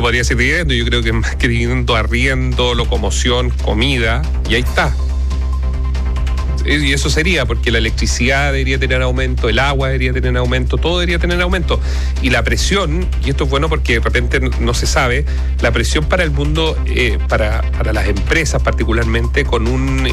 uno podría decir dividendo, yo creo que más que dividendo, arriendo, locomoción, comida, y ahí está. Y eso sería, porque la electricidad debería tener aumento, el agua debería tener aumento, todo debería tener aumento. Y la presión, y esto es bueno porque de repente no se sabe, la presión para el mundo, para las empresas particularmente, con un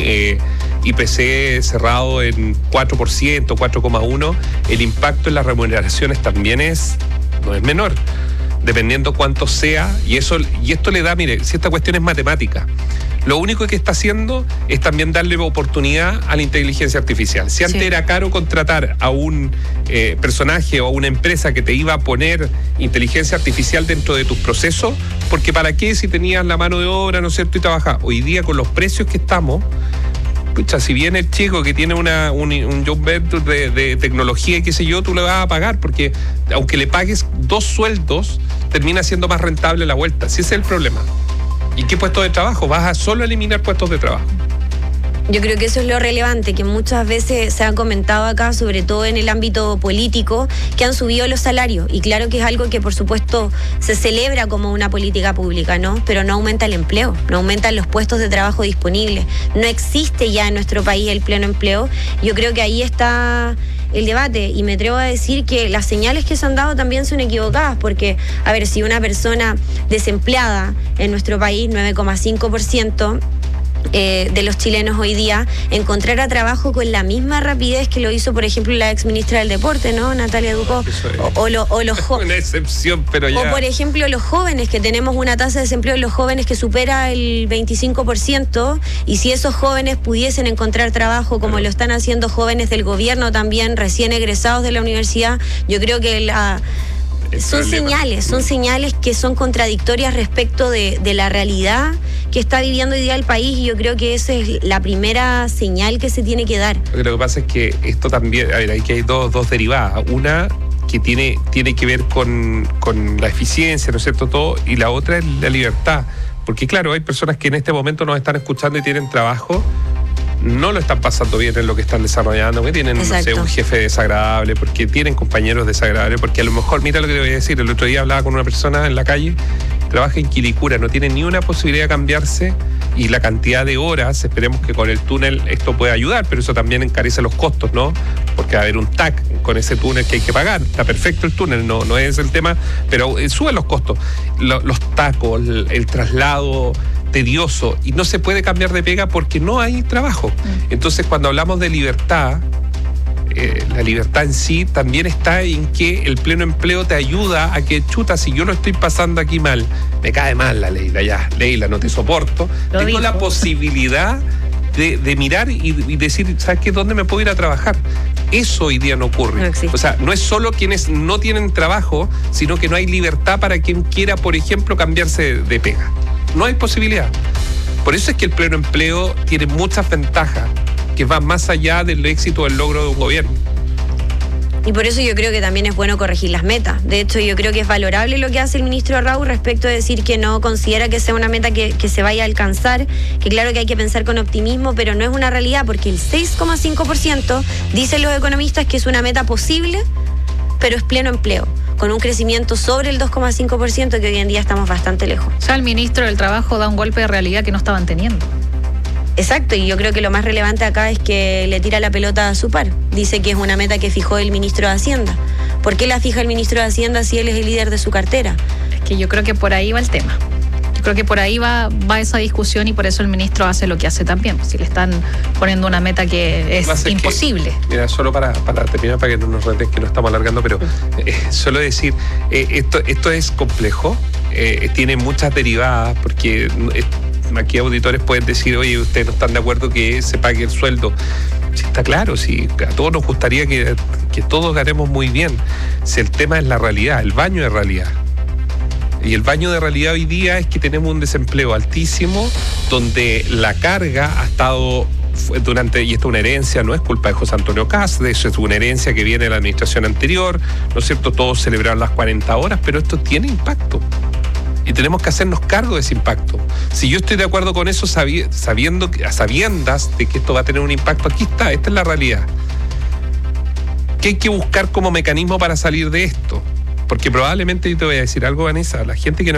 IPC cerrado en 4%, 4,1%, el impacto en las remuneraciones también no es menor, dependiendo cuánto sea, y esto le da, mire, si esta cuestión es matemática, lo único que está haciendo es también darle oportunidad a la inteligencia artificial. Si antes era caro contratar a un personaje o a una empresa que te iba a poner inteligencia artificial dentro de tus procesos, porque ¿para qué si tenías la mano de obra, ¿no es cierto?, y trabajas? Hoy día con los precios que estamos, pucha, si viene el chico que tiene un job venture de tecnología y qué sé yo, tú le vas a pagar, porque aunque le pagues 2 sueldos, termina siendo más rentable la vuelta. Si ese es el problema. ¿Y qué puestos de trabajo? Vas a solo eliminar puestos de trabajo. Yo creo que eso es lo relevante, que muchas veces se ha comentado acá, sobre todo en el ámbito político, que han subido los salarios. Y claro que es algo que, por supuesto, se celebra como una política pública, ¿no? Pero no aumenta el empleo, no aumentan los puestos de trabajo disponibles. No existe ya en nuestro país el pleno empleo. Yo creo que ahí está el debate, y me atrevo a decir que las señales que se han dado también son equivocadas, porque, a ver, si una persona desempleada en nuestro país, 9,5%, de los chilenos hoy día, encontrara trabajo con la misma rapidez que lo hizo, por ejemplo, la ex ministra del Deporte, ¿no?, Natalia Ducó, o los una excepción, pero ya. O, por ejemplo, los jóvenes, que tenemos una tasa de desempleo de los jóvenes que supera el 25%, y si esos jóvenes pudiesen encontrar trabajo, como lo están haciendo jóvenes del gobierno también, recién egresados de la universidad, yo creo que son señales que son contradictorias respecto de la realidad que está viviendo hoy día el país, y yo creo que esa es la primera señal que se tiene que dar. Lo que pasa es que esto también, a ver, aquí hay dos derivadas. Una que tiene que ver con la eficiencia, ¿no es cierto?, todo, y la otra es la libertad. Porque claro, hay personas que en este momento nos están escuchando y tienen trabajo, no lo están pasando bien en lo que están desarrollando, porque tienen, no sé, un jefe desagradable, porque tienen compañeros desagradables, porque a lo mejor, mira lo que te voy a decir, el otro día hablaba con una persona en la calle, trabaja en Quilicura, no tiene ni una posibilidad de cambiarse, y la cantidad de horas, esperemos que con el túnel esto pueda ayudar, pero eso también encarece los costos, ¿no? Porque va a haber un TAC con ese túnel que hay que pagar. Está perfecto el túnel, no es el tema, pero suben los costos. Los tacos, el traslado tedioso, y no se puede cambiar de pega porque no hay trabajo. Entonces, cuando hablamos de libertad, la libertad en sí también está en que el pleno empleo te ayuda a que, chuta, si yo lo estoy pasando aquí mal, me cae mal la Leila, ya, Leila, no te soporto, tengo la posibilidad de mirar y decir, ¿sabes qué? ¿Dónde me puedo ir a trabajar? Eso hoy día no ocurre. No, o sea, no es solo quienes no tienen trabajo, sino que no hay libertad para quien quiera, por ejemplo, cambiarse de pega. No hay posibilidad. Por eso es que el pleno empleo tiene muchas ventajas que van más allá del éxito o el logro de un gobierno. Y por eso yo creo que también es bueno corregir las metas. De hecho, yo creo que es valorable lo que hace el ministro Raúl respecto de decir que no considera que sea una meta que se vaya a alcanzar, que claro que hay que pensar con optimismo, pero no es una realidad, porque el 6,5% dicen los economistas que es una meta posible, pero es pleno empleo, con un crecimiento sobre el 2,5%, que hoy en día estamos bastante lejos. O sea, el ministro del Trabajo da un golpe de realidad que no estaban teniendo. Exacto, y yo creo que lo más relevante acá es que le tira la pelota a su par. Dice que es una meta que fijó el ministro de Hacienda. ¿Por qué la fija el ministro de Hacienda si él es el líder de su cartera? Es que yo creo que por ahí va el tema. Yo creo que por ahí va esa discusión, y por eso el ministro hace lo que hace también. Si le están poniendo una meta que es imposible. Mira, solo para terminar, para que no nos retes, que no estamos alargando, pero solo decir, esto es complejo, tiene muchas derivadas, porque aquí auditores pueden decir, oye, ustedes no están de acuerdo que se pague el sueldo. Sí, está claro, sí, a todos nos gustaría que todos ganemos muy bien. Si el tema es la realidad, el baño de realidad. Y el baño de realidad hoy día es que tenemos un desempleo altísimo, donde la carga ha estado y esta es una herencia, no es culpa de José Antonio Kast, de eso es una herencia que viene de la administración anterior, ¿no es cierto? Todos celebraron las 40 horas, pero esto tiene impacto. Y tenemos que hacernos cargo de ese impacto. Si yo estoy de acuerdo con eso, sabiendas de que esto va a tener un impacto, aquí está, esta es la realidad. ¿Qué hay que buscar como mecanismo para salir de esto? Porque probablemente, yo te voy a decir algo, Vanessa, la gente que